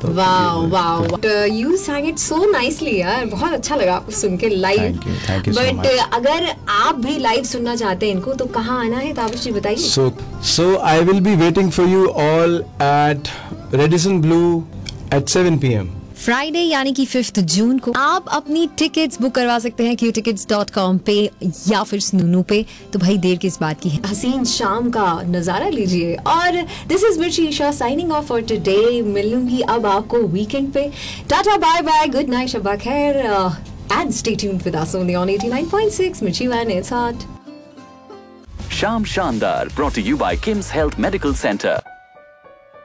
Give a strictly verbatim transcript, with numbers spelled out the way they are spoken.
तो wow wow, you sang it so nicely यार, बहुत अच्छा लगा आपको सुन के live. Thank you, thank you so but much. अगर आप भी लाइव सुनना चाहते हैं इनको तो कहाँ आना है ताबिश जी बताइए. So, so I will be waiting for you all at Radisson Blu at seven p m Friday यानी कि फिफ्थ जून को आप अपनी टिकट्स बुक करवा सकते हैं क्यू टिकट्स डॉट कॉम पे या फिर स्नूनू पे. तो भाई देर किस बात की है, हसीन शाम का नजारा लीजिए. और दिस इज मिर्ची Isha signing off for today. मिलूंगी अब आपको वीकेंड पे. Tata bye bye, good night, शब्बा खैर, and stay tuned with us only on eighty nine point six मिर्ची वैन इट्स हॉट. शाम शानदार brought to you by Kim's Health Medical Center.